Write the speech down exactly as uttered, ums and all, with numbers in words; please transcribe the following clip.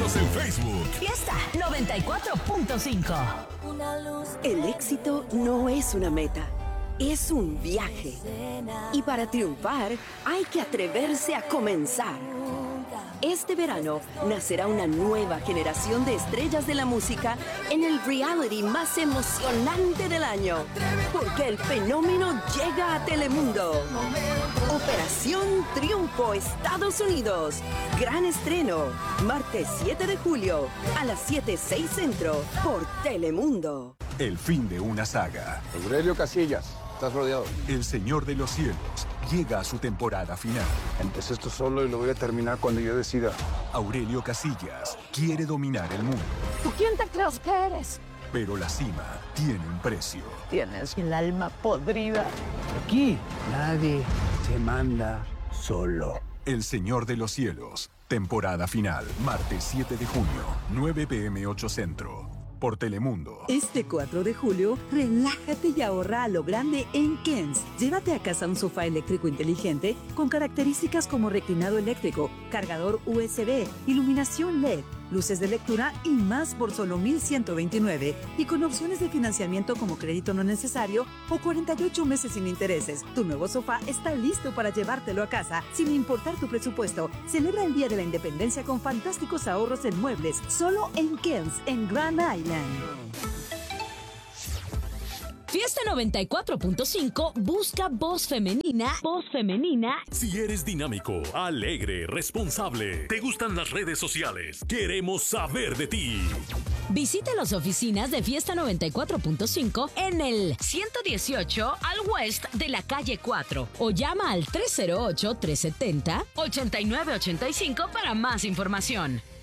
Síguenos en Facebook. Fiesta noventa y cuatro punto cinco. El éxito no es una meta, es un viaje. Y para triunfar hay que atreverse a comenzar. Este verano nacerá una nueva generación de estrellas de la música en el reality más emocionante del año. Porque el fenómeno llega a Telemundo. Operación Triunfo Estados Unidos. Gran estreno. Martes siete de julio a las siete seis centro por Telemundo. El fin de una saga. Aurelio Casillas, estás rodeado. El Señor de los Cielos llega a su temporada final. Empecé esto solo y lo voy a terminar cuando yo decida. Aurelio Casillas quiere dominar el mundo. ¿Tú quién te crees que eres? Pero la cima tiene un precio. Tienes el alma podrida. Aquí nadie se manda solo. El Señor de los Cielos, temporada final, martes siete de junio, nueve pe eme ocho centro, por Telemundo. Este cuatro de julio, relájate y ahorra a lo grande en Kens. Llévate a casa un sofá eléctrico inteligente con características como reclinado eléctrico, cargador U S B, iluminación L E D, luces de lectura y más por solo mil ciento veintinueve y con opciones de financiamiento como crédito no necesario o cuarenta y ocho meses sin intereses. Tu nuevo sofá está listo para llevártelo a casa sin importar tu presupuesto. Celebra el Día de la Independencia con fantásticos ahorros en muebles solo en Kens, en Grand Island. Fiesta noventa y cuatro punto cinco busca voz femenina. Voz femenina. Si eres dinámico, alegre, responsable, te gustan las redes sociales, queremos saber de ti. Visita las oficinas de Fiesta noventa y cuatro punto cinco en el ciento dieciocho al West de la calle cuatro o llama al tres cero ocho, tres siete cero, ocho nueve ocho cinco para más información.